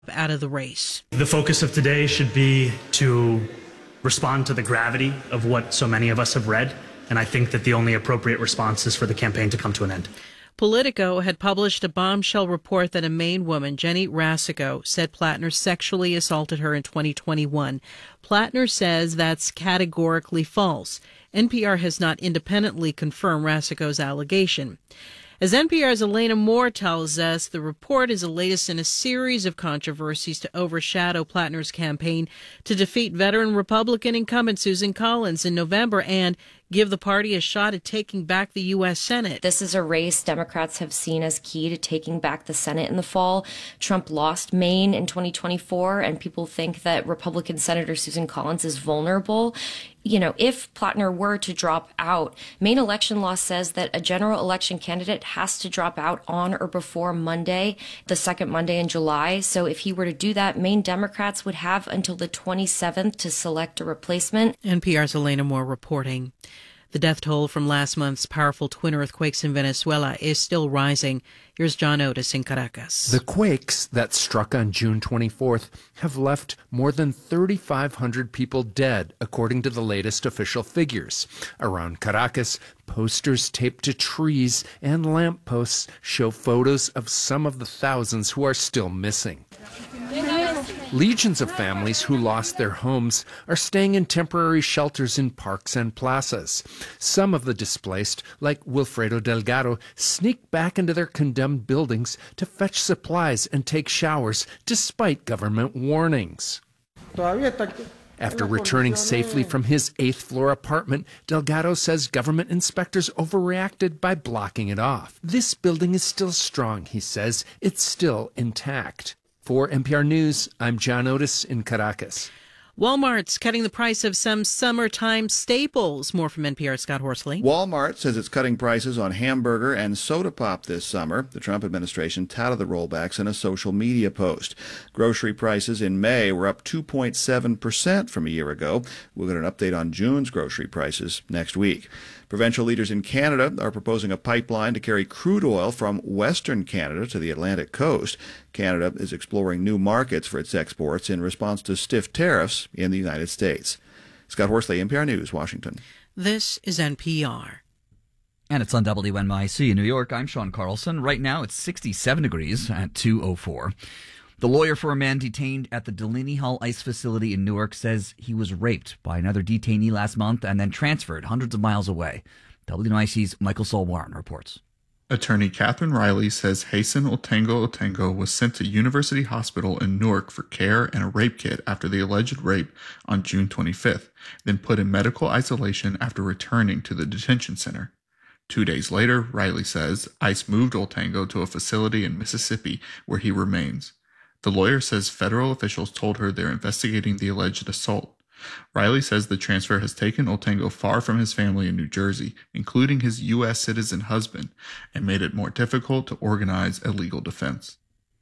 out of the race. The focus of today should be to respond to the gravity of what so many of us have read, and I think that the only appropriate response is for the campaign to come to an end. Politico had published a bombshell report that a Maine woman, Jenny Rasico, said Plattner sexually assaulted her in 2021. Plattner says that's categorically false. NPR has not independently confirmed Rasico's allegation. As NPR's Elena Moore tells us, the report is the latest in a series of controversies to overshadow Plattner's campaign to defeat veteran Republican incumbent Susan Collins in November and give the party a shot at taking back the U.S. Senate. This is a race Democrats have seen as key to taking back the Senate in the fall. Trump lost Maine in 2024, and people think that Republican Senator Susan Collins is vulnerable. You know, if Plattner were to drop out, Maine election law says that a general election candidate has to drop out on or before Monday, the second Monday in July. So if he were to do that, Maine Democrats would have until the 27th to select a replacement. NPR's Elena Moore reporting. The death toll from last month's powerful twin earthquakes in Venezuela is still rising. Here's John Otis in Caracas. The quakes that struck on June 24th have left more than 3,500 people dead, according to the latest official figures. Around Caracas, posters taped to trees and lampposts show photos of some of the thousands who are still missing. Legions of families who lost their homes are staying in temporary shelters in parks and plazas. Some of the displaced, like Wilfredo Delgado, sneak back into their condemned buildings to fetch supplies and take showers despite government warnings. After returning safely from his 8th-floor apartment, Delgado says government inspectors overreacted by blocking it off. This building is still strong, he says. It's still intact. For NPR News, I'm John Otis in Caracas. Walmart's cutting the price of some summertime staples. More from NPR's Scott Horsley. Walmart says it's cutting prices on hamburger and soda pop this summer. The Trump administration touted the rollbacks in a social media post. Grocery prices in May were up 2.7% from a year ago. We'll get an update on June's grocery prices next week. Provincial leaders in Canada are proposing a pipeline to carry crude oil from Western Canada to the Atlantic coast. Canada is exploring new markets for its exports in response to stiff tariffs in the United States. Scott Horsley, NPR News, Washington. This is NPR. And it's on WNYC in New York. I'm Sean Carlson. Right now it's 67 degrees at 2:04. The lawyer for a man detained at the Delaney Hall ICE facility in Newark says he was raped by another detainee last month and then transferred hundreds of miles away. WNYC's Michael Saul-Warren reports. Attorney Catherine Riley says Hasan Otengo was sent to University Hospital in Newark for care and a rape kit after the alleged rape on June 25th, then put in medical isolation after returning to the detention center. 2 days later, Riley says, ICE moved Otengo to a facility in Mississippi where he remains. The lawyer says federal officials told her they're investigating the alleged assault. Riley says the transfer has taken Otengo far from his family in New Jersey, including his U.S. citizen husband, and made it more difficult to organize a legal defense.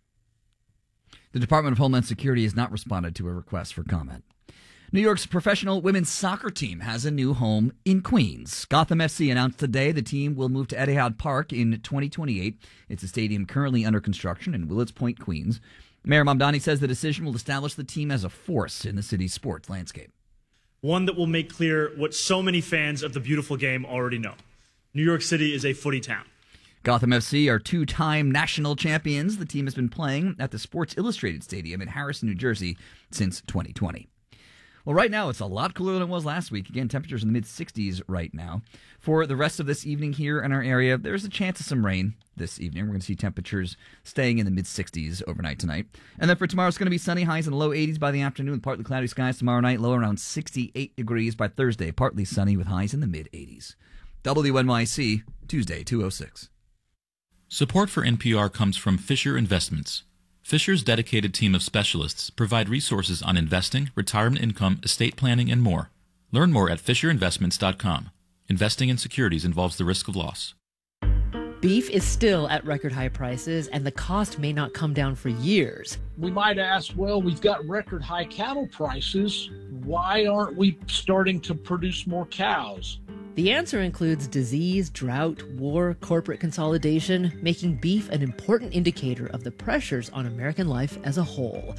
The Department of Homeland Security has not responded to a request for comment. New York's professional women's soccer team has a new home in Queens. Gotham FC announced today the team will move to Etihad Park in 2028. It's a stadium currently under construction in Willets Point, Queens. Mayor Mamdani says the decision will establish the team as a force in the city's sports landscape. One that will make clear what so many fans of the beautiful game already know. New York City is a footy town. Gotham FC are two-time national champions. The team has been playing at the Sports Illustrated Stadium in Harrison, New Jersey since 2020. Well, right now, it's a lot cooler than it was last week. Again, temperatures in the mid-60s right now. For the rest of this evening here in our area, there's a chance of some rain this evening. We're going to see temperatures staying in the mid-60s overnight tonight. And then for tomorrow, it's going to be sunny, highs in the low 80s by the afternoon, partly cloudy skies tomorrow night, low around 68 degrees by Thursday, partly sunny with highs in the mid-80s. WNYC, Tuesday, 2:06. Support for NPR comes from Fisher Investments. Fisher's dedicated team of specialists provide resources on investing, retirement income, estate planning, and more. Learn more at FisherInvestments.com. Investing in securities involves the risk of loss. Beef is still at record high prices, and the cost may not come down for years. We might ask, well, we've got record high cattle prices. Why aren't we starting to produce more cows? The answer includes disease, drought, war, corporate consolidation, making beef an important indicator of the pressures on American life as a whole.